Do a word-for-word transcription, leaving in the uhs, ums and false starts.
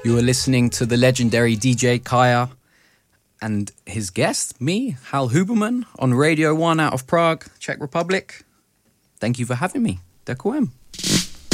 You are listening to the legendary D J Kaya and his guest, me, Hal Huberman, on Radio one out of Prague, Czech Republic. Thank you for having me. Ďakujem.